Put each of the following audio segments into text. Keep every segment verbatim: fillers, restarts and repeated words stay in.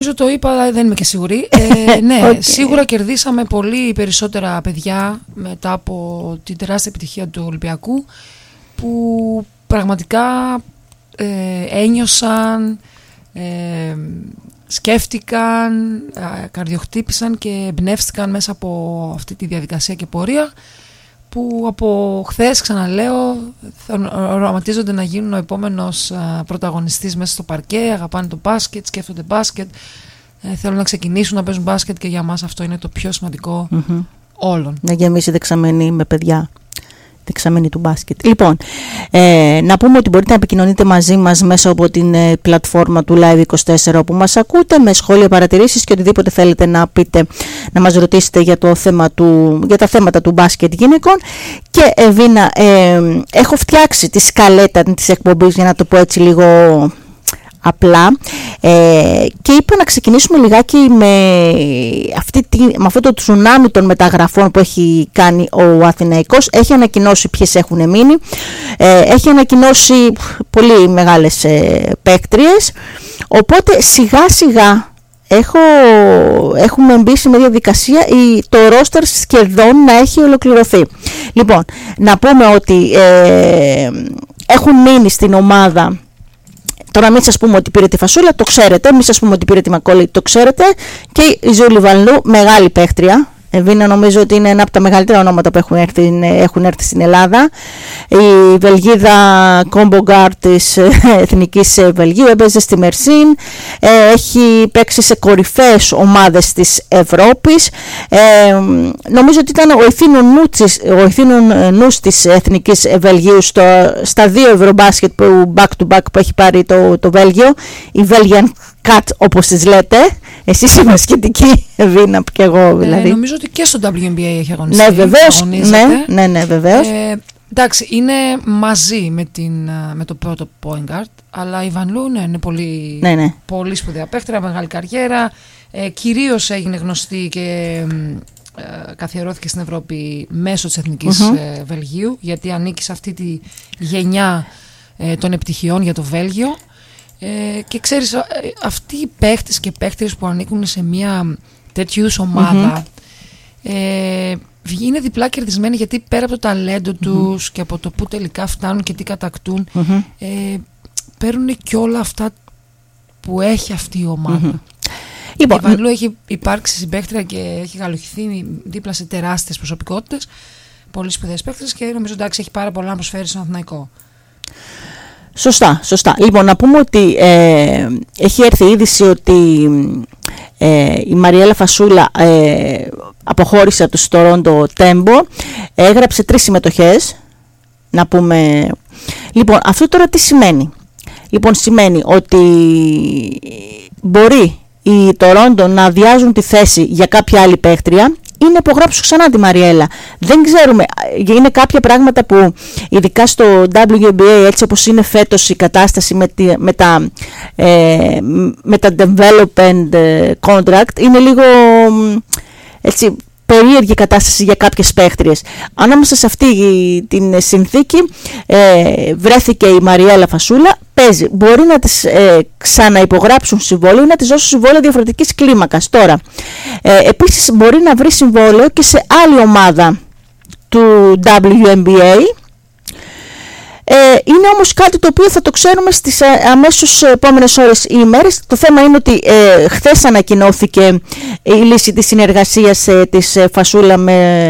Νομίζω το είπα, δεν είμαι και σίγουρη. Ε, ναι, okay. Σίγουρα κερδίσαμε πολύ περισσότερα παιδιά μετά από την τεράστια επιτυχία του Ολυμπιακού, που πραγματικά ε, ένιωσαν, ε, σκέφτηκαν, ε, καρδιοχτύπησαν και εμπνεύστηκαν μέσα από αυτή τη διαδικασία και πορεία, που από χθες, ξαναλέω, θα οραματίζονται να γίνουν ο επόμενος α, πρωταγωνιστής μέσα στο παρκέ, αγαπάνε το μπάσκετ, σκέφτονται μπάσκετ, ε, θέλουν να ξεκινήσουν να παίζουν μπάσκετ, και για μας αυτό είναι το πιο σημαντικό mm-hmm. όλων. Να γεμίσει δεξαμενή με παιδιά. Δεξαμενή του μπάσκετ. Λοιπόν, ε, να πούμε ότι μπορείτε να επικοινωνείτε μαζί μας μέσα από την ε, πλατφόρμα του Live είκοσι τέσσερα, όπου μας ακούτε, με σχόλια, παρατηρήσεις και οτιδήποτε θέλετε να πείτε, να μας ρωτήσετε για, το θέμα του, για τα θέματα του μπάσκετ γυναικών. Και Εβίνα, ε, έχω φτιάξει τη σκαλέτα της εκπομπής, για να το πω έτσι λίγο απλά, ε, και είπα να ξεκινήσουμε λιγάκι με, αυτή τη, με αυτό το τσουνάμι των μεταγραφών που έχει κάνει ο Αθηναϊκός. Έχει ανακοινώσει ποιες έχουν μείνει, ε, έχει ανακοινώσει πολύ μεγάλες ε, παίκτριες, οπότε σιγά σιγά έχω, έχουμε μπει σε μια διαδικασία η, το ρόστερ σχεδόν να έχει ολοκληρωθεί. Λοιπόν, να πούμε ότι ε, έχουν μείνει στην ομάδα. Τώρα μην σας πούμε ότι πήρε τη Φασούλα, το ξέρετε, μην σας πούμε ότι πήρε τη Μακόλη, το ξέρετε, και η Ζούλη Βαλνού, μεγάλη παίχτρια. Εβίνα, νομίζω ότι είναι ένα από τα μεγαλύτερα ονόματα που έχουν έρθει, έχουν έρθει στην Ελλάδα. Η Βελγίδα κόμπογκάρ της Εθνικής Βελγίου, έπαιζε στη Μερσίν, έχει παίξει σε κορυφαίες ομάδες της Ευρώπης. Ε, νομίζω ότι ήταν ο ηθήνων νους της Εθνικής Βελγίου στο, στα δύο ευρωμπάσκετ που back to back που έχει πάρει το, το Βέλγιο, η Belgian Cat όπως τις λέτε. Εσείς είστε σχετική, Εβίνα, και εγώ δηλαδή. Ε, νομίζω ότι και στο ντάμπλιου εν μπι έι έχει αγωνιστεί. Ναι, βεβαίως. Ναι, ναι, ναι, βεβαίως. Ε, εντάξει, είναι μαζί με, την, με το πρώτο point guard, αλλά η Βανλού ναι, είναι πολύ, ναι, ναι. πολύ σπουδαία παίκτρια, μεγάλη καριέρα. Ε, κυρίως έγινε γνωστή και ε, καθιερώθηκε στην Ευρώπη μέσω της Εθνικής mm-hmm. ε, Βελγίου, γιατί ανήκει σε αυτή τη γενιά ε, των επιτυχιών για το Βέλγιο. Ε, και ξέρεις, αυτοί οι παίχτες και παίχτες που ανήκουν σε μια τέτοιου ομάδα mm-hmm. ε, είναι διπλά κερδισμένοι, γιατί πέρα από το ταλέντο mm-hmm. τους και από το που τελικά φτάνουν και τι κατακτούν, mm-hmm. ε, παίρνουν και όλα αυτά που έχει αυτή η ομάδα. Mm-hmm. Λοιπόν, η Βαλού έχει υπάρξει συμπαίχτρια και έχει γαλουχηθεί δίπλα σε τεράστιες προσωπικότητες, πολύ σπουδαίες παίχτες, και νομίζω εντάξει έχει πάρα πολλά να προσφέρει στον Αθηναϊκό. Σωστά, σωστά. Λοιπόν, να πούμε ότι ε, έχει έρθει η είδηση ότι ε, η Μαριέλα Φασούλα ε, αποχώρησε από το Toronto Tempo, έγραψε τρεις συμμετοχές, να πούμε. Λοιπόν, αυτό τώρα τι σημαίνει? Λοιπόν, σημαίνει ότι μπορεί οι Toronto να αδειάζουν τη θέση για κάποια άλλη παίχτρια ή να υπογράψουν ξανά τη Μαριέλα. Δεν ξέρουμε. Είναι κάποια πράγματα που ειδικά στο ντάμπλιου εν μπι έι, έτσι όπως είναι φέτος η κατάσταση με, τη, με, τα, ε, με τα development contract, είναι λίγο έτσι περίεργη κατάσταση για κάποιες παίχτριες. Ανάμεσα σε αυτή την συνθήκη ε, βρέθηκε η Μαριέλα Φασούλα, παίζει. Μπορεί να τις ε, ξαναυπογράψουν συμβόλαιο ή να τις δώσουν συμβόλαιο διαφορετικής κλίμακας. Τώρα, ε, επίσης μπορεί να βρει συμβόλαιο και σε άλλη ομάδα του ντάμπλιου εν μπι έι. Ε, είναι όμως κάτι το οποίο θα το ξέρουμε στις αμέσως επόμενες ώρες ή ημέρες. Το θέμα είναι ότι ε, χθες ανακοινώθηκε η λύση της συνεργασίας ε, της ε, Φασούλα με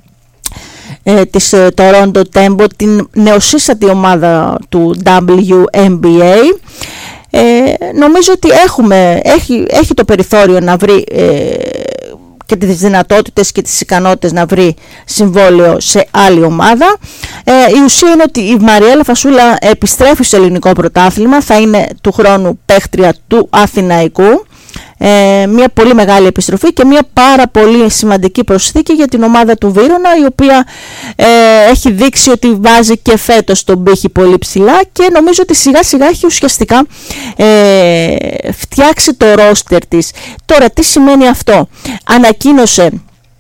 ε, της ε, Toronto Tempo, την νεοσύστατη ομάδα του ντάμπλιου εν μπι έι. Ε, νομίζω ότι έχουμε, έχει, έχει το περιθώριο να βρει ε, και τις δυνατότητες και τις ικανότητες να βρει συμβόλαιο σε άλλη ομάδα. Ε, η ουσία είναι ότι η Μαριέλα Φασούλα επιστρέφει στο ελληνικό πρωτάθλημα, θα είναι του χρόνου παίχτρια του Αθηναϊκού. Ε, μια πολύ μεγάλη επιστροφή και μια πάρα πολύ σημαντική προσθήκη για την ομάδα του Βύρωνα, η οποία ε, έχει δείξει ότι βάζει και φέτος τον πύχη πολύ ψηλά, και νομίζω ότι σιγά σιγά έχει ουσιαστικά ε, φτιάξει το ρόστερ της. Τώρα τι σημαίνει αυτό? Ανακοίνωσε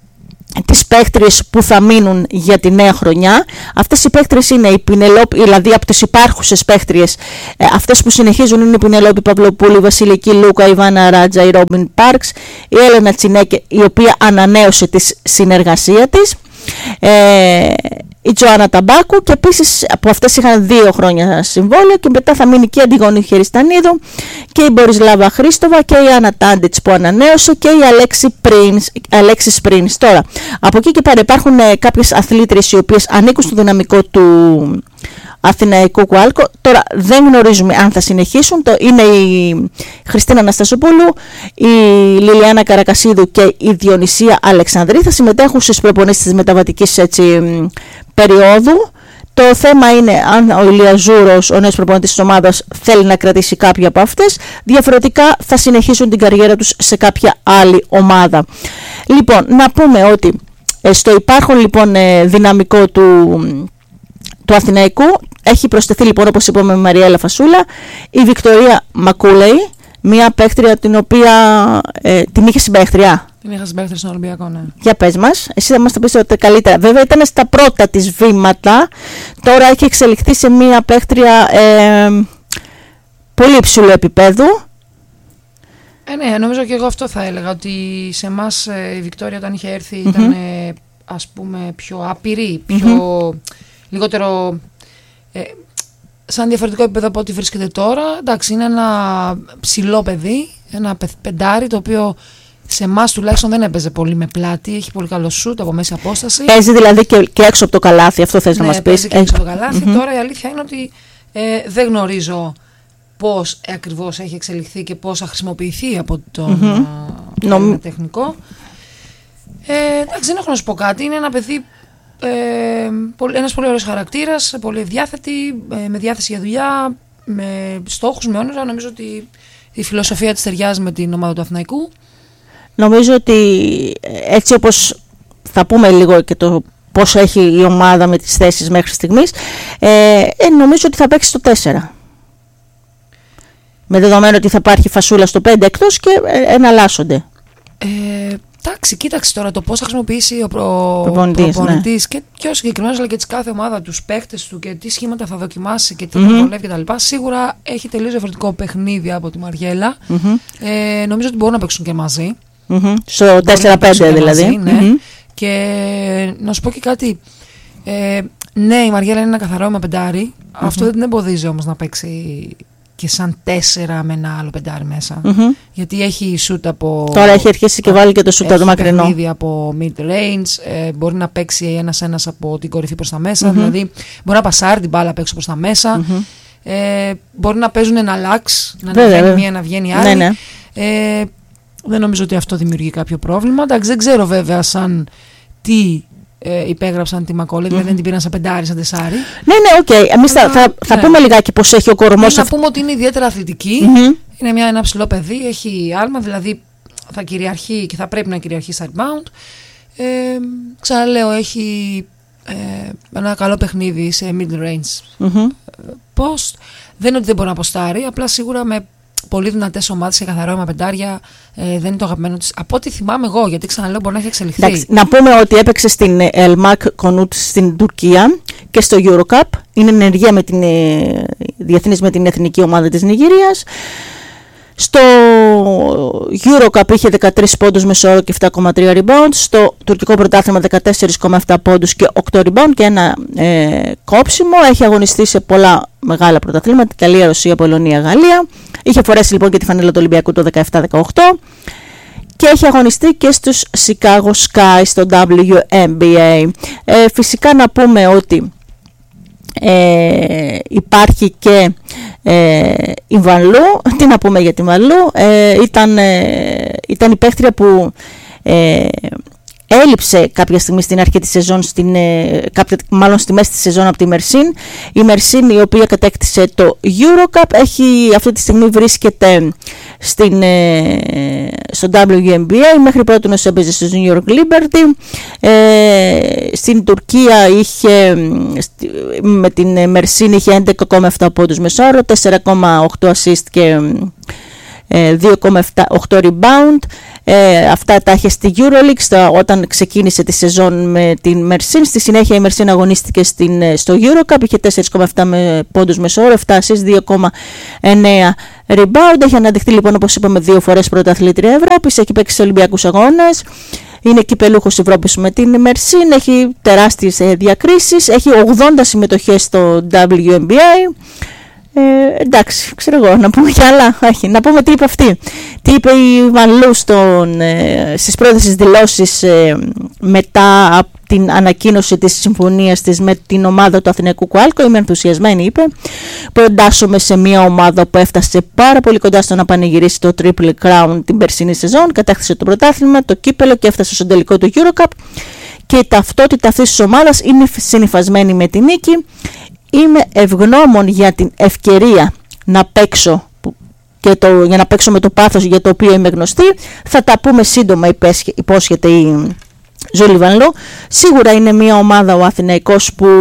τις παίκτριες που θα μείνουν για τη νέα χρονιά. Αυτές οι παίκτριες είναι η Πινελόπη, δηλαδή από τις υπάρχουσες παίκτριες, ε, αυτές που συνεχίζουν είναι η Πινελόπη Παυλοπούλου, η Βασιλική Λούκα, η Βάνα Ράτζα, η Ρόμπιν Πάρξ, η Έλενα Τσινέκε, η οποία ανανέωσε τη συνεργασία της, ε, η Τζοάννα Ταμπάκου, και επίσης από αυτές είχαν δύο χρόνια συμβόλαιο, και μετά θα μείνει και η Αντιγόνη Χεριστανίδου και η Μπορισλάβα Χρήστοβα και η Άννα Τάντιτς που ανανέωσε και η Αλέξη Πρίνς, Αλέξη Πρίνς. Τώρα, από εκεί και πέρα υπάρχουν ε, κάποιες αθλήτριες οι οποίες ανήκουν στο δυναμικό του Αθηναϊκού Κουάλκο. Τώρα δεν γνωρίζουμε αν θα συνεχίσουν. Το είναι η Χριστίνα Αναστασοπούλου, η Λιλιάνα Καρακασίδου και η Διονυσία Αλεξανδρή. Θα συμμετέχουν στις προπονήσεις της μεταβατικής έτσι, περίοδου. Το θέμα είναι αν ο Ηλίας Ζούρος, ο νέος προπονητής της ομάδας, θέλει να κρατήσει κάποια από αυτές. Διαφορετικά θα συνεχίσουν την καριέρα τους σε κάποια άλλη ομάδα. Λοιπόν, να πούμε ότι στο υπάρχον λοιπόν δυναμικό του, του Αθηναϊκού έχει προσθεθεί λοιπόν, όπως είπαμε, με Μαριέλα Φασούλα, η Βικτωρία Μακούλεϊ, μια παίκτρια την οποία ε, την είχε συμπαίχτρια. Την είχα συμπαίχτρια στον Ολυμπιακό, ναι. Για πες μας, εσύ θα μας το πεις ότι καλύτερα. Βέβαια ήταν στα πρώτα της βήματα, τώρα έχει εξελιχθεί σε μια παίκτρια ε, πολύ υψηλού επίπεδου. Ε, ναι, νομίζω και εγώ αυτό θα έλεγα, ότι σε εμάς ε, η Βικτόρια όταν είχε έρθει ήταν mm-hmm. ε, ας πούμε πιο άπειρη, πιο mm-hmm. λιγότερο... Ε, σαν διαφορετικό επίπεδο από ό,τι βρίσκεται τώρα. Εντάξει, είναι ένα ψηλό παιδί, ένα πεντάρι, το οποίο σε εμάς τουλάχιστον δεν έπαιζε πολύ με πλάτη. Έχει πολύ καλό σουτ από μέση απόσταση. Παίζει δηλαδή και, και έξω από το καλάθι, αυτό θες ναι, να μας πεις. Παίζει και έξω από το καλάθι. Mm-hmm. Τώρα η αλήθεια είναι ότι ε, δεν γνωρίζω πώς ε, ακριβώς έχει εξελιχθεί και πώς θα χρησιμοποιηθεί από τον mm-hmm. Νομ... τεχνικό. Ε, εντάξει, δεν έχω να σου πω κάτι. Είναι ένα παιδί. Ε, ένας πολύ ωραίος χαρακτήρας, πολύ ευδιάθετη, ε, με διάθεση για δουλειά, με στόχους, με όνειρα. Νομίζω ότι η φιλοσοφία της ταιριάζει με την ομάδα του Αθηναϊκού. Νομίζω ότι έτσι όπως θα πούμε λίγο και το πώς έχει η ομάδα με τις θέσεις μέχρι στιγμής, ε, ε, νομίζω ότι θα παίξει στο τέσσερα. Με δεδομένο ότι θα υπάρχει Φασούλα στο πέντε εκτός και ε, εναλλάσσονται. Ε, Εντάξει, κοίταξε τώρα το πώς θα χρησιμοποιήσει ο προ... προπονητής ναι. και πιο συγκεκριμένος, αλλά και της κάθε ομάδα, τους παίχτες του και τι σχήματα θα δοκιμάσει και τι mm-hmm. θα βολεύει κτλ. Σίγουρα έχει τελείως διαφορετικό παιχνίδι από τη Μαριέλα. Mm-hmm. Ε, νομίζω ότι μπορούν να παίξουν και μαζί. Mm-hmm. Στο τέσσερα πέντε δηλαδή. Μαζί, ναι. Mm-hmm. Και να σου πω και κάτι. Ε, ναι, η Μαριέλα είναι ένα καθαρό με πεντάρι. Mm-hmm. Αυτό δεν την εμποδίζει όμως να παίξει και σαν τέσσερα με ένα άλλο πεντάρι μέσα. Mm-hmm. Γιατί έχει σούτ από... Τώρα έχει αρχίσει και βάλει και το σούτ από το μακρινό. Έχει από mid-range, ε, μπορεί να παίξει ένας-ένας από την κορυφή προς τα μέσα. Mm-hmm. Δηλαδή μπορεί να πασάρει την μπάλα απ' έξω προς τα μέσα. Mm-hmm. Ε, μπορεί να παίζουν ένα λάξ, να ανεβαίνει μία, να βγαίνει άλλη. Ναι, ναι. Ε, δεν νομίζω ότι αυτό δημιουργεί κάποιο πρόβλημα. Εντάξει, δεν ξέρω βέβαια σαν τι... Ε, υπέγραψαν τη Μακόλε, δηλαδή mm-hmm. δεν την πήραν σαν πεντάρι, σαν τεσάρι. Ναι, ναι, οκ. Okay. Εμείς θα, θα, θα ναι. πούμε λιγάκι πώς έχει ο κορμός. Να πούμε ότι είναι ιδιαίτερα αθλητική. Mm-hmm. Είναι μια, ένα ψηλό παιδί, έχει άλμα, δηλαδή θα κυριαρχεί και θα πρέπει να κυριαρχεί στα rebound. Ε, ξαναλέω, έχει ε, ένα καλό παιχνίδι σε mid-range mm-hmm. post. Δεν είναι ότι δεν μπορεί να αποστάρει, απλά σίγουρα με πολύ δυνατές ομάδες και καθαρό με πεντάρια ε, δεν είναι το αγαπημένο της. Από ό,τι θυμάμαι εγώ, γιατί ξαναλέω μπορεί να έχει εξελιχθεί. Εντάξει, να πούμε ότι έπαιξε στην Ελμακ Κονούτ στην Τουρκία και στο Eurocup. Είναι ενεργεία με την, ε, διεθνής με την εθνική ομάδα της Νιγηρίας. Στο Eurocup είχε δεκατρείς πόντους μεσόωρο και επτά κόμμα τρία rebound. Στο τουρκικό πρωτάθλημα δεκατέσσερα κόμμα επτά πόντους και οκτώ rebound και ένα ε, κόψιμο. Έχει αγωνιστεί σε πολλά μεγάλα πρωταθλήματα, Ιταλία, Ρωσία, Πολωνία, Γαλλία. Είχε φορέσει λοιπόν και τη φανέλα του Ολυμπιακού το δεκαεπτά δεκαοκτώ. Και έχει αγωνιστεί και στους Chicago Sky στο ντάμπλιου εν μπι έι. Ε, φυσικά να πούμε ότι ε, υπάρχει και ε, η Βανλού. Τι να πούμε για τη Βανλού. Ε, ήταν, ε, ήταν η παίχτρια που ε, έλειψε κάποια στιγμή στην αρχή της σεζόν, στην, ε, κάποια, μάλλον στη μέση της σεζόν από τη Μερσίν. Η Μερσίν, η οποία κατέκτησε το Eurocup, έχει, αυτή τη στιγμή βρίσκεται στην, ε, στο ντάμπλιου εν μπι έι. Μέχρι πρώτη νος έπαιζε στο New York Liberty. Ε, στην Τουρκία είχε, με την Μερσίν είχε έντεκα κόμμα επτά πόντους μεσόωρο, τέσσερα κόμμα οκτώ assist και δύο κόμμα οκτώ rebound. Ε, αυτά τα είχε στη EuroLeague στα, όταν ξεκίνησε τη σεζόν με την Mersin. Στη συνέχεια η Mersin αγωνίστηκε στην, στο EuroCup, είχε τέσσερα κόμμα επτά με πόντους μεσόωρο, επτά assists, δύο κόμμα εννέα rebound. Έχει αναδειχθεί λοιπόν, όπως είπαμε, δύο φορές πρωταθλήτρια Ευρώπης, έχει παίξει σε Ολυμπιακούς Αγώνες, είναι κυπελούχος Ευρώπης με την Mersin, έχει τεράστιες διακρίσεις, έχει ογδόντα συμμετοχές στο ντάμπλιου εν μπι έι. Ε, εντάξει, ξέρω εγώ, να πούμε κι άλλα. Όχι, να πούμε τι είπε αυτή. Τι είπε η Βανλού ε, στις πρώτες δηλώσεις ε, μετά από την ανακοίνωση της συμφωνίας της με την ομάδα του Αθηναϊκού Κουάλκο. Είμαι ενθουσιασμένη, είπε. Προεντάσσομαι σε μια ομάδα που έφτασε πάρα πολύ κοντά στο να πανηγυρίσει το Triple Crown την περσινή σεζόν. Κατέκτησε το πρωτάθλημα, το κύπελο και έφτασε στο τελικό του EuroCup. Και η ταυτότητα αυτής της ομάδας είναι συνυφασμένη με την νίκη. Είμαι ευγνώμων για την ευκαιρία να παίξω και το, για να παίξω με το πάθος για το οποίο είμαι γνωστή. Θα τα πούμε σύντομα, υπόσχεται η Ζούλη Βανλού. Σίγουρα είναι μια ομάδα ο Αθηναϊκός που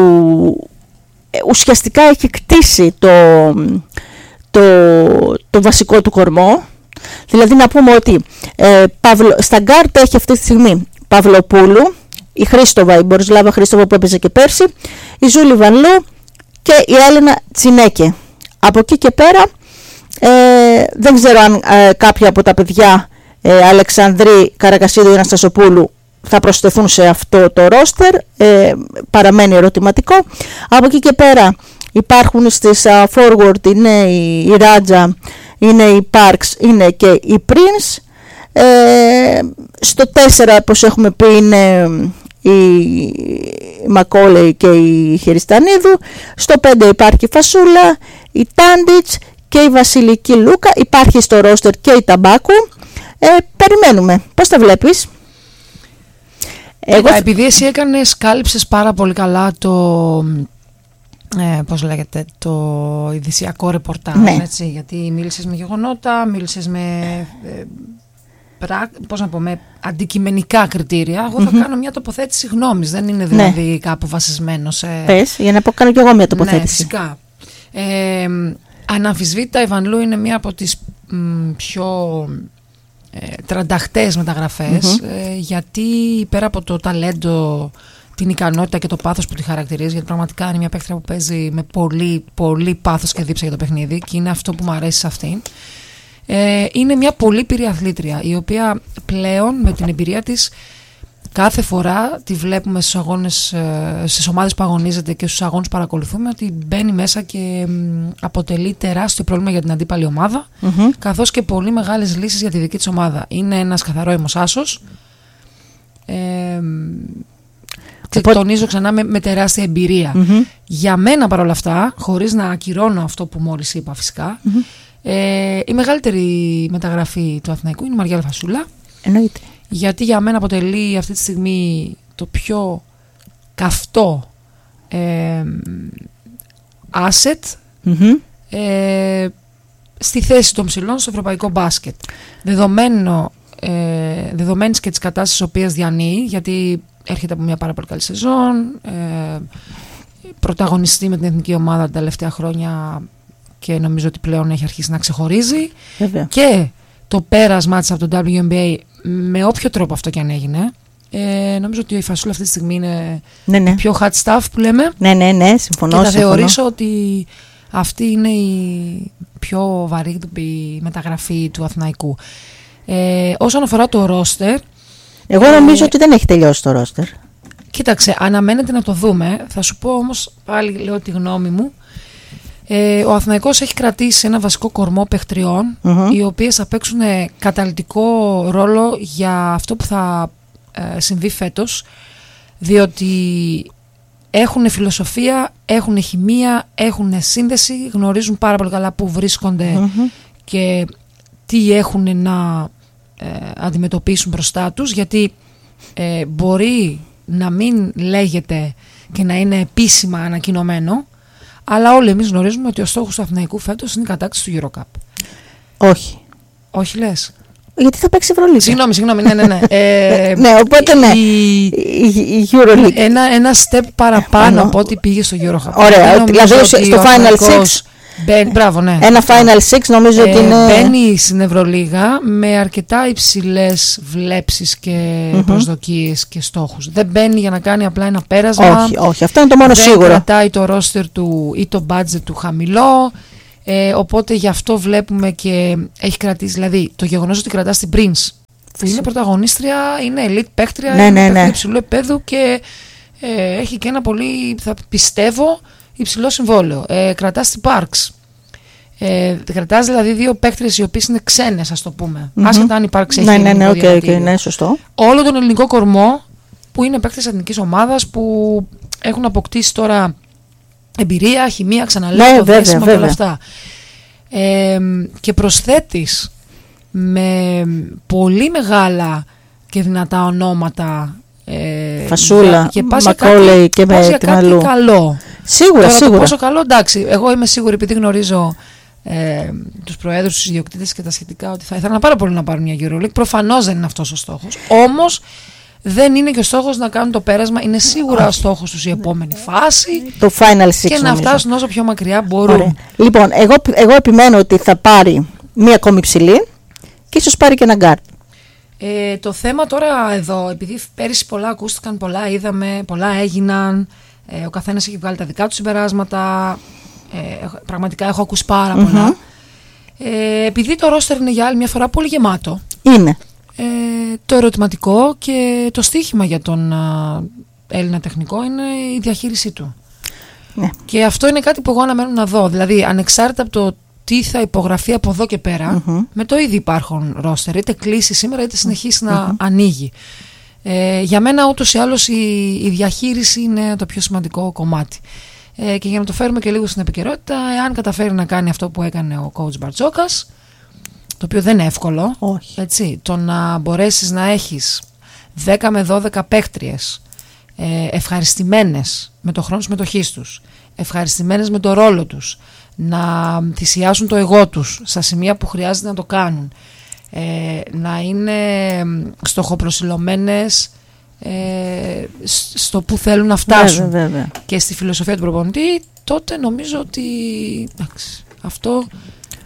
ουσιαστικά έχει κτίσει το, το, το βασικό του κορμό. Δηλαδή να πούμε ότι ε, Παυλο, στα γκάρτ έχει αυτή τη στιγμή Παυλοπούλου, η Χρήστοβα, η Μπορισλάβα Χρήστοβα που έπαιζε και πέρσι, η Ζούλη Βανλού και η Έλενα Τσινέκε. Από εκεί και πέρα ε, δεν ξέρω αν ε, κάποια από τα παιδιά ε, Αλεξανδρή, Καρακασίδου ή Αναστασοπούλου θα προσθεθούν σε αυτό το ρόστερ, ε, παραμένει ερωτηματικό. Από εκεί και πέρα υπάρχουν στις uh, forward, είναι η, η Ράτζα, είναι η Parks, είναι και η Prince. Ε, στο τέσσερα, όπως έχουμε πει, είναι η Μακόλεϊ και η Χεριστανίδου. Στο πέντε υπάρχει η Φασούλα, η Τάντιτς και η Βασιλική Λούκα. Υπάρχει στο ρόστερ και η Ταμπάκου. Ε, περιμένουμε. Πώς τα βλέπεις? Εγώ... Επειδή εσύ έκανες, κάλυψες πάρα πολύ καλά το, ε, πώς λέγεται, το ειδησιακό ρεπορτάζ, ναι. Έτσι, γιατί μίλησες με γεγονότα, μίλησες με... Ε, πώς να πω, με αντικειμενικά κριτήρια. Εγώ θα mm-hmm. κάνω μια τοποθέτηση γνώμης. Δεν είναι δηλαδή ναι. κάπου βασισμένο σε... Πες, για να πω, κάνω και εγώ μια τοποθέτηση. Ναι, φυσικά. Ε, αναμφισβήτητα η Βανλού είναι μια από τις μ, πιο ε, τρανταχτές μεταγραφές, mm-hmm. ε, γιατί πέρα από το ταλέντο, την ικανότητα και το πάθος που τη χαρακτηρίζει, γιατί πραγματικά είναι μια παίκτρια που παίζει με πολύ, πολύ πάθος και δίψα για το παιχνίδι και είναι αυτό που μου αρέσει σε αυτήν. Ε, είναι μια πολύ πυρη αθλήτρια, η οποία πλέον με την εμπειρία της κάθε φορά τη βλέπουμε στους αγώνες, στις ομάδες που αγωνίζεται και στους αγώνες που παρακολουθούμε, ότι μπαίνει μέσα και αποτελεί τεράστιο πρόβλημα για την αντίπαλη ομάδα, mm-hmm. καθώς και πολύ μεγάλες λύσεις για τη δική της ομάδα. Είναι ένας καθαρόιμος άσος. Ε, και τονίζω ξανά με, με τεράστια εμπειρία. Mm-hmm. Για μένα παρόλα αυτά, χωρίς να ακυρώνω αυτό που μόλις είπα φυσικά, mm-hmm. Ε, η μεγαλύτερη μεταγραφή του Αθηναϊκού είναι η Μαριέλα Φασούλα. Εννοείται. Γιατί για μένα αποτελεί αυτή τη στιγμή το πιο καυτό ε, asset mm-hmm. ε, στη θέση των ψηλών στο ευρωπαϊκό μπάσκετ. Δεδομένο, ε, δεδομένης και της κατάστασης της οποίας διανύει, γιατί έρχεται από μια πάρα πολύ καλή σεζόν, ε, πρωταγωνιστεί με την εθνική ομάδα τα τελευταία χρόνια και νομίζω ότι πλέον έχει αρχίσει να ξεχωρίζει. Βέβαια. Και το πέρασμά της από το ντάμπλιου εν μπι έι, με όποιο τρόπο αυτό και αν έγινε, ε, νομίζω ότι η Φασούλα αυτή τη στιγμή είναι ναι, ναι. πιο hot stuff που λέμε. Ναι, ναι, ναι, συμφωνώ. Και θα συμφωνώ. θεωρήσω ότι αυτή είναι η πιο βαρύγδουπη μεταγραφή του Αθηναϊκού. Ε, όσον αφορά το ρόστερ, εγώ ε, νομίζω ότι δεν έχει τελειώσει το ρόστερ. Κοίταξε, αναμένεται να το δούμε. Θα σου πω όμως, πάλι λέω τη γνώμη μου. Ε, ο Αθηναϊκός έχει κρατήσει ένα βασικό κορμό παιχτριών, mm-hmm. οι οποίες θα παίξουν καταλυτικό ρόλο για αυτό που θα ε, συμβεί φέτος, διότι έχουν φιλοσοφία, έχουν χημεία, έχουν σύνδεση, γνωρίζουν πάρα πολύ καλά πού βρίσκονται mm-hmm. και τι έχουν να ε, αντιμετωπίσουν μπροστά τους, γιατί ε, μπορεί να μην λέγεται και να είναι επίσημα ανακοινωμένο, αλλά όλοι εμείς γνωρίζουμε ότι ο στόχος του Αθηναϊκού φέτος είναι η κατάκτηση του EuroCup. Όχι. Όχι λες? Γιατί θα παίξει Ευρωλίγκα. Συγγνώμη, συγγνώμη, ναι, ναι, ναι. ε, ναι, οπότε ναι. Η, η, η Euroleague. Ένα, ένα step παραπάνω από ό,τι πήγε στο EuroCup. Ωραία, δηλαδή στο Final Six. Μπαίνει, μπράβο, ναι. Ένα Final Six νομίζω ε, ότι είναι... Μπαίνει στην Ευρωλίγα με αρκετά υψηλές βλέψεις και mm-hmm. προσδοκίες και στόχους. Δεν μπαίνει για να κάνει απλά ένα πέρασμα. Όχι, όχι, αυτό είναι το μόνο δεν σίγουρο. Δεν κρατάει το roster του ή το budget του χαμηλό. Ε, οπότε γι' αυτό βλέπουμε και έχει κρατήσει, δηλαδή το γεγονός ότι κρατά την Prince, που είναι πρωταγωνίστρια, είναι elite παίκτρια, ναι, είναι ναι, ναι. υψηλού επίπεδου και ε, έχει και ένα πολύ, θα πιστεύω, υψηλό συμβόλαιο. Ε, κρατάς την Parks. Ε, κρατάς δηλαδή δύο παίκτρες οι οποίες είναι ξένες, ας το πούμε. Mm-hmm. Άσχετα αν η Parks έχει. Ναι, ναι, ναι, okay, okay, ναι, σωστό. Όλο τον ελληνικό κορμό που είναι παίκτες εθνικής ομάδας που έχουν αποκτήσει τώρα εμπειρία, χημεία, ξαναλέω, ναι, το βέβαια, δέσιμο βέβαια. και όλα αυτά. Ε, και προσθέτεις με πολύ μεγάλα και δυνατά ονόματα ε, Φασούλα, και πας Μακόλεϊ και με για την κάτι αλλού. Καλό. Σίγουρα, Τώρα, σίγουρα. Το πόσο καλό, εντάξει, εγώ είμαι σίγουρη επειδή γνωρίζω ε, τους προέδρους, τους ιδιοκτήτες και τα σχετικά ότι θα ήθελα πάρα πολύ να πάρουν μια EuroLeague. Προφανώς δεν είναι αυτός ο στόχος. Όμως δεν είναι και ο στόχος να κάνουν το πέρασμα. Είναι σίγουρα ο στόχος τους η επόμενη φάση. Το Final Six. Και να νομίζω. φτάσουν όσο πιο μακριά μπορούν. Ωραία. Λοιπόν, εγώ, εγώ επιμένω ότι θα πάρει μία ακόμη ψηλή και ίσως πάρει και ένα γκάρτ. Ε, το θέμα τώρα εδώ, επειδή πέρυσι πολλά ακούστηκαν, πολλά είδαμε, πολλά έγιναν, ε, ο καθένας έχει βγάλει τα δικά του συμπεράσματα, ε, πραγματικά έχω ακούσει πάρα mm-hmm. πολλά. Ε, επειδή το ρόστερ είναι για άλλη μια φορά πολύ γεμάτο. Είναι. Ε, το ερωτηματικό και το στοίχημα για τον α, Έλληνα τεχνικό είναι η διαχείρισή του. Ναι. Και αυτό είναι κάτι που εγώ αναμένω να δω. Δηλαδή, ανεξάρτητα από το τι θα υπογραφεί από εδώ και πέρα, mm-hmm. με το ήδη υπάρχον ρόστερ, είτε κλείσει σήμερα είτε συνεχίσει mm-hmm. να ανοίγει. Ε, για μένα ούτως ή άλλως η, η διαχείριση είναι το πιο σημαντικό κομμάτι. Ε, και για να το φέρουμε και λίγο στην επικαιρότητα, εάν καταφέρει να κάνει αυτό που έκανε ο coach Μπαρτζόκας, το οποίο δεν είναι εύκολο, όχι. Έτσι, το να μπορέσεις να έχεις δέκα με δώδεκα παίκτριες ε, ευχαριστημένες με το χρόνο συμμετοχής τους, ευχαριστημένες με το ρόλο τους, να θυσιάσουν το εγώ τους στα σημεία που χρειάζεται να το κάνουν, ε, να είναι στοχοπροσιλωμένες ε, στο που θέλουν να φτάσουν βέβαια, βέβαια. και στη φιλοσοφία του προπονητή, τότε νομίζω ότι εντάξει, αυτό